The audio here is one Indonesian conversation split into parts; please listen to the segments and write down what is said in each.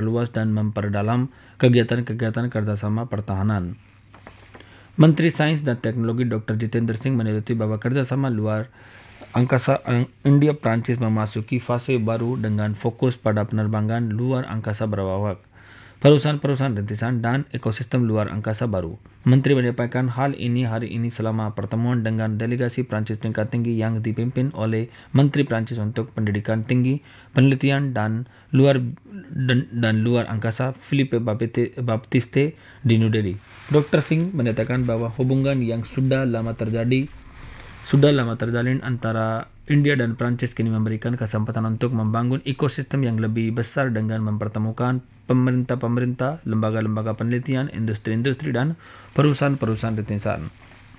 memperluas dan memperdalam kegiatan-kegiatan kerjasama pertahanan. Menteri Sains dan Teknologi Dr. Jitendra Singh menilai bahwa kerjasama luar angkasa India Prancis memasuki fase baru dengan fokus pada penerbangan luar angkasa berawak, perusahaan-perusahaan rintisan dan ekosistem luar angkasa baru. Menteri menyampaikan hal ini hari ini selama pertemuan dengan delegasi Prancis tingkat tinggi yang dipimpin oleh Menteri Prancis untuk Pendidikan Tinggi, Penelitian dan luar angkasa Philippe Baptiste di New Delhi. Dr. Singh menyatakan bahwa hubungan yang sudah lama terjalin antara India dan Prancis kini memberikan kesempatan untuk membangun ekosistem yang lebih besar dengan mempertemukan pemerintah-pemerintah, lembaga-lembaga penelitian, industri-industri, dan perusahaan-perusahaan rintisan.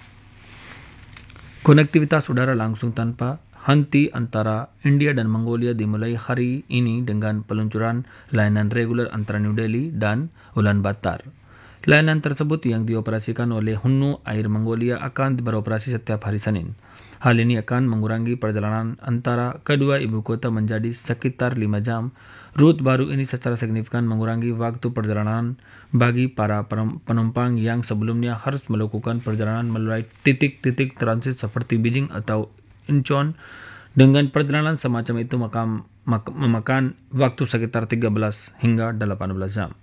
Konektivitas udara langsung tanpa henti antara India dan Mongolia dimulai hari ini dengan peluncuran layanan reguler antara New Delhi dan Ulaanbaatar. Layanan tersebut yang dioperasikan oleh Hunnu Air Mongolia akan beroperasi setiap hari Senin. Hal ini akan mengurangi perjalanan antara kedua ibu kota menjadi sekitar 5 jam. Rute baru ini secara signifikan mengurangi waktu perjalanan bagi para penumpang yang sebelumnya harus melakukan perjalanan melalui titik-titik transit seperti Beijing atau Incheon. Dengan perjalanan semacam itu memakan waktu sekitar 13 hingga 18 jam.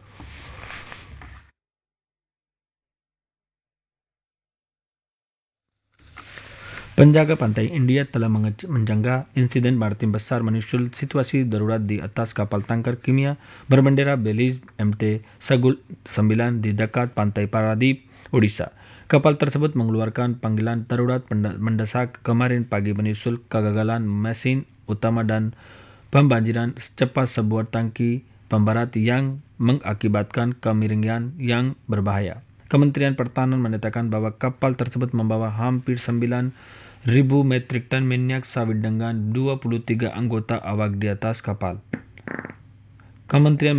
Penjaga pantai India telah menjaga insiden maritim besar menyusul situasi darurat di atas kapal tangkar kimia berbendera Belize MT Sagul 9 di dekat pantai Paradip, Odisha. Kapal tersebut mengeluarkan panggilan darurat mendesak kemarin pagi menyusul kegagalan mesin utama dan pembanjiran secepat sebuah tangki pembarat yang mengakibatkan kemiringan yang berbahaya. Kementerian Pertahanan menyatakan bahwa kapal tersebut membawa hampir 9.000 metrik ton minyak sawit dengan 23 anggota awak di atas kapal. Kementerian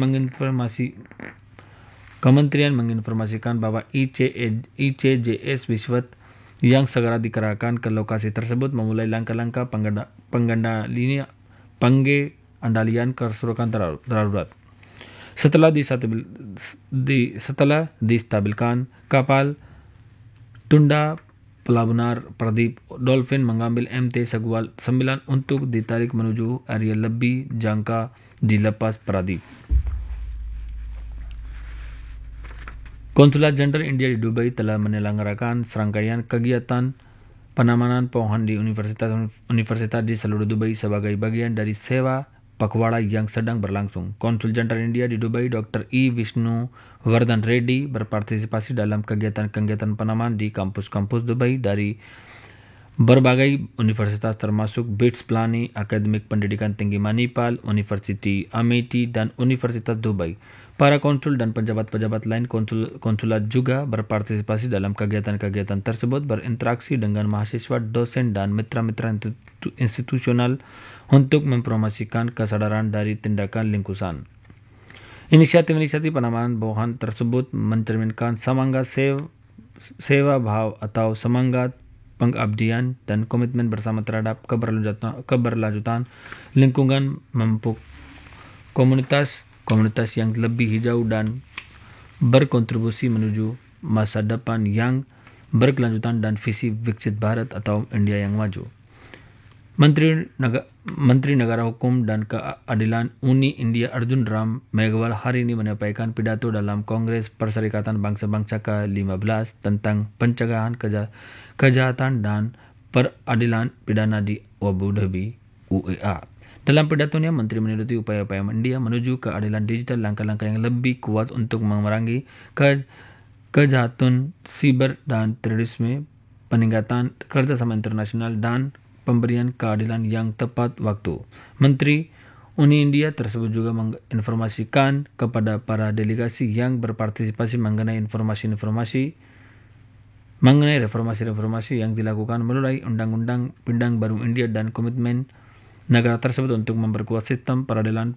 menginformasikan bahwa ICJS Vishwat yang segera dikerahkan ke lokasi tersebut memulai langkah-langkah pengendalian keserukan darurat. Setelah distabilkan, kapal tunda pelabuhan Pradip Dolphin mengambil MT Sagwal 9 untuk ditarik menuju area lebih jangka di lepas Pradip. Konsulat Jenderal India di Dubai telah menyelenggarakan serangkaian kegiatan penanaman pohon di universitas di seluruh Dubai sebagai bagian dari sewa Pakhwada yang sedang berlangsung. Konsul Jenderal India di Dubai Dr. E. Vishnu Vardhan Reddy berpartisipasi dalam kegiatan-kegiatan penanaman di kampus-kampus Dubai dari berbagai universitas termasuk BITS Pilani, Akademik Pendidikan Tinggi Manipal, University Amity, dan Universitas Dubai. Para konsul dan pejabat-pejabat lain konsulat juga berpartisipasi dalam kegiatan-kegiatan tersebut, berinteraksi dengan mahasiswa, dosen, dan mitra-mitra institusional untuk mempromosikan kesadaran dari tindakan lingkungan. Inisiatif-inisiatif penanaman pohon tersebut mencerminkan semangat sewa bhav atau semangat pengabdian dan komitmen bersama terhadap keberlanjutan lingkungan, memupuk komunitas yang lebih hijau dan berkontribusi menuju masa depan yang berkelanjutan dan visi Viksit Bharat atau India yang maju. Menteri Negara Hukum dan Keadilan Uni India Arjun Ram Meghwal hari ini menyampaikan pidato dalam Kongres Perserikatan Bangsa-Bangsa ke-15 tentang pencegahan kejahatan dan peradilan pidana di Abu Dhabi, UEA. Dalam pidatonya, Menteri menyoroti upaya-upaya India menuju keadilan digital, langkah-langkah yang lebih kuat untuk memerangi kejahatan siber dan terorisme, peningkatan kerjasama internasional, dan pemberian keadilan yang tepat waktu. Menteri Uni India tersebut juga menginformasikan kepada para delegasi yang berpartisipasi mengenai reformasi yang dilakukan melalui Undang-Undang Bidang Baru India dan komitmen negara tersebut untuk memperkuat sistem peradilan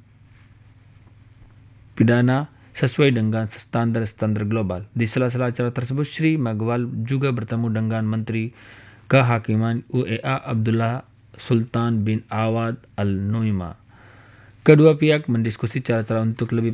pidana sesuai dengan standar-standar global. Di sela-sela acara tersebut, Sri Meghwal juga bertemu dengan Menteri Kehakiman UEA Abdullah Sultan bin Awad Al Nuima. Kedua pihak mendiskusi cara-cara untuk lebih